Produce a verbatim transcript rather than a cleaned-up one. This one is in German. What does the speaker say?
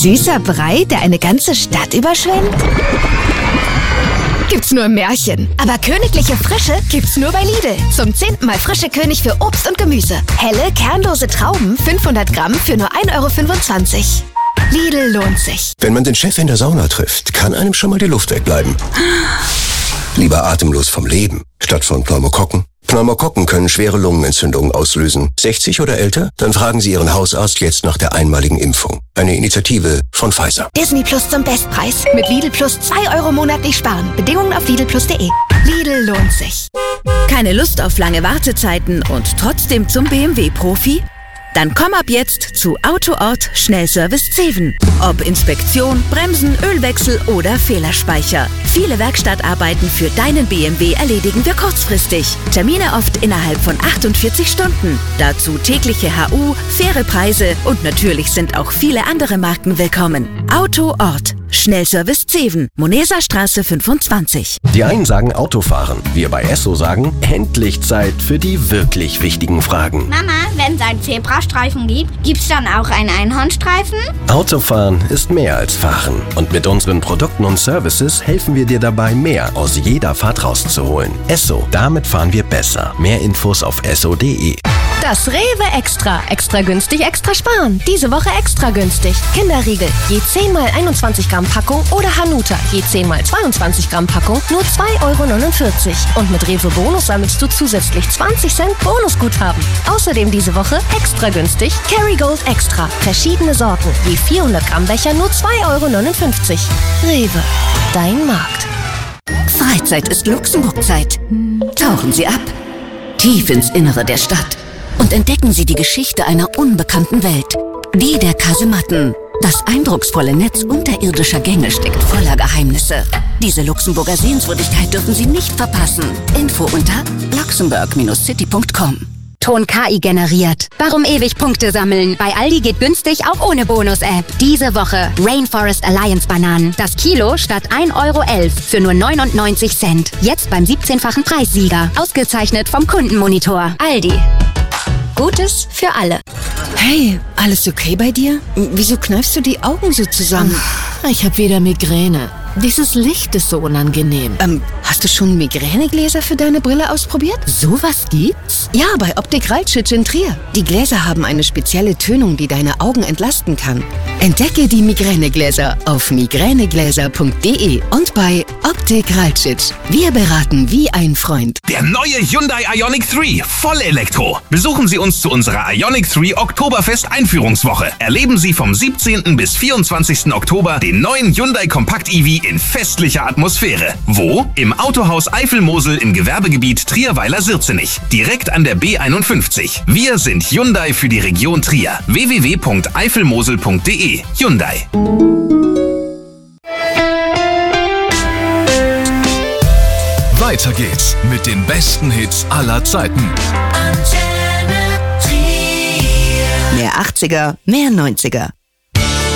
Süßer Brei, der eine ganze Stadt überschwemmt? Gibt's nur im Märchen. Aber königliche Frische gibt's nur bei Lidl. Zum zehnten Mal frische König für Obst und Gemüse. Helle, kernlose Trauben, fünfhundert Gramm für nur ein Euro fünfundzwanzig. Lidl lohnt sich. Wenn man den Chef in der Sauna trifft, kann einem schon mal die Luft wegbleiben. Lieber atemlos vom Leben, statt von Pneumokokken. Pneumokokken können schwere Lungenentzündungen auslösen. sechzig oder älter? Dann fragen Sie Ihren Hausarzt jetzt nach der einmaligen Impfung. Eine Initiative von Pfizer. Disney Plus zum Bestpreis. Mit Lidl Plus zwei Euro monatlich sparen. Bedingungen auf lidl plus punkt de. Lidl lohnt sich. Keine Lust auf lange Wartezeiten und trotzdem zum B M W-Profi? Dann komm ab jetzt zu Autoort Schnellservice Zeven. Ob Inspektion, Bremsen, Ölwechsel oder Fehlerspeicher. Viele Werkstattarbeiten für deinen B M W erledigen wir kurzfristig. Termine oft innerhalb von achtundvierzig Stunden. Dazu tägliche H U, faire Preise und natürlich sind auch viele andere Marken willkommen. Autoort Schnellservice Zeven, Moneserstraße fünfundzwanzig. Die einen sagen Autofahren, wir bei Esso sagen, endlich Zeit für die wirklich wichtigen Fragen. Mama, wenn es einen Zebrastreifen gibt, gibt's dann auch einen Einhornstreifen? Autofahren ist mehr als Fahren. Und mit unseren Produkten und Services helfen wir dir dabei, mehr aus jeder Fahrt rauszuholen. Esso, damit fahren wir besser. Mehr Infos auf esso punkt de. Das Rewe Extra. Extra günstig, extra sparen. Diese Woche extra günstig. Kinderriegel, je zehn mal einundzwanzig Gramm Packung oder Hanuta, je zehn mal zweiundzwanzig Gramm Packung, nur zwei Euro neunundvierzig. Und mit Rewe Bonus sammelst du zusätzlich zwanzig Cent Bonusguthaben. Außerdem diese Woche extra günstig Kerrygold Extra. Verschiedene Sorten, je vierhundert Gramm Becher, nur zwei Euro neunundfünfzig. Rewe, dein Markt. Freizeit ist Luxemburg-Zeit. Tauchen Sie ab, tief ins Innere der Stadt und entdecken Sie die Geschichte einer unbekannten Welt. Die der Kasematten. Das eindrucksvolle Netz unterirdischer Gänge steckt voller Geheimnisse. Diese Luxemburger Sehenswürdigkeit dürfen Sie nicht verpassen. Info unter luxemburg City punkt com. Ton K I generiert. Warum ewig Punkte sammeln? Bei Aldi geht günstig auch ohne Bonus-App. Diese Woche Rainforest Alliance Bananen. Das Kilo statt ein Euro elf für nur neunundneunzig Cent. Jetzt beim siebzehnfachen Preissieger. Ausgezeichnet vom Kundenmonitor. Aldi. Gutes für alle. Hey, alles okay bei dir? Wieso kneifst du die Augen so zusammen? Ich habe wieder Migräne. Dieses Licht ist so unangenehm. Ähm, hast du schon Migränegläser für deine Brille ausprobiert? Sowas gibt's? Ja, bei Optik Raltschitsch in Trier. Die Gläser haben eine spezielle Tönung, die deine Augen entlasten kann. Entdecke die Migränegläser auf migränegläser punkt de und bei Optik Raltschitsch. Wir beraten wie ein Freund. Der neue Hyundai Ioniq drei, Vollelektro. Besuchen Sie uns zu unserer Ioniq drei Oktoberfest Einführungswoche. Erleben Sie vom siebzehnten bis vierundzwanzigsten Oktober den neuen Hyundai Kompakt E V in festlicher Atmosphäre. Wo? Im Autohaus Eifelmosel im Gewerbegebiet Trierweiler-Sirzenich. Direkt an der B einundfünfzig. Wir sind Hyundai für die Region Trier. w w w punkt eifelmosel punkt de. Hyundai. Weiter geht's mit den besten Hits aller Zeiten. Mehr achtziger, mehr neunziger.